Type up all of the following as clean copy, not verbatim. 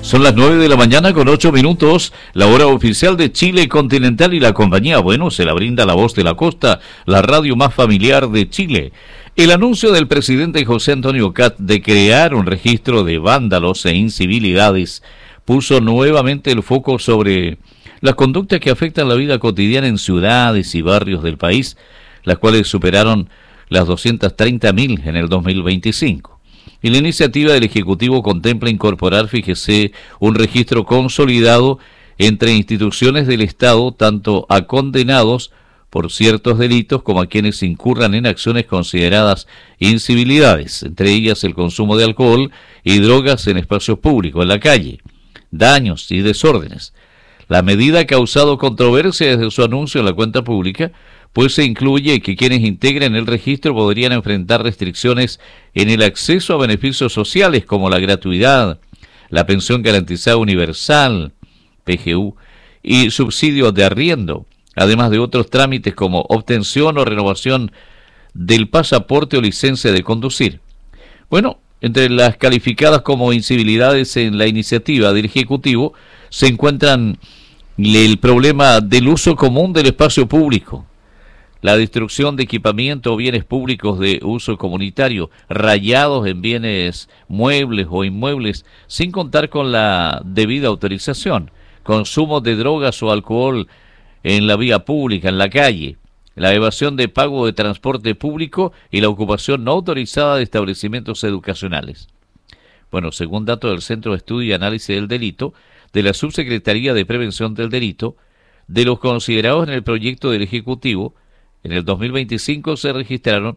Son las 9 de la mañana con 8 minutos, la hora oficial de Chile Continental y la compañía. Bueno, se la brinda La Voz de la Costa, la radio más familiar de Chile. El anuncio del presidente José Antonio Kast de crear un registro de vándalos e incivilidades puso nuevamente el foco sobre las conductas que afectan la vida cotidiana en ciudades y barrios del país, las cuales superaron las 230.000 en el 2025. Y la iniciativa del Ejecutivo contempla incorporar, fíjese, un registro consolidado entre instituciones del Estado, tanto a condenados por ciertos delitos como a quienes incurran en acciones consideradas incivilidades, entre ellas el consumo de alcohol y drogas en espacios públicos, en la calle, daños y desórdenes. La medida ha causado controversia desde su anuncio en la cuenta pública, pues se incluye que quienes integren el registro podrían enfrentar restricciones en el acceso a beneficios sociales como la gratuidad, la pensión garantizada universal, PGU, y subsidios de arriendo, además de otros trámites como obtención o renovación del pasaporte o licencia de conducir. Bueno, entre las calificadas como incivilidades en la iniciativa del Ejecutivo se encuentran el problema del uso común del espacio público, la destrucción de equipamiento o bienes públicos de uso comunitario, rayados en bienes muebles o inmuebles sin contar con la debida autorización, consumo de drogas o alcohol en la vía pública, en la calle, la evasión de pago de transporte público y la ocupación no autorizada de establecimientos educacionales. Bueno, según datos del Centro de Estudio y Análisis del Delito, de la Subsecretaría de Prevención del Delito, de los considerados en el proyecto del Ejecutivo, en el 2025 se registraron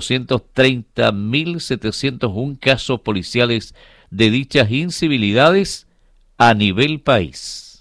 230.701 casos policiales de dichas incivilidades a nivel país.